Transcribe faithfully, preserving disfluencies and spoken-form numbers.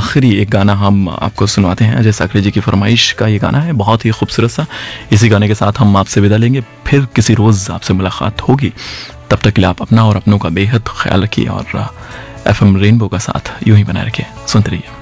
आखिरी एक गाना हम आपको सुनवाते हैं। अजय साकरे जी की फरमाइश का ये गाना है, बहुत ही खूबसूरत सा। इसी गाने के साथ हम आपसे विदा लेंगे, फिर किसी रोज़ आपसे मुलाकात होगी। तब तक के लिए आप अपना और अपनों का बेहद ख्याल रखिए और एफ एम रेनबो का साथ यूं ही बनाए रखिए। सुनते रहिए।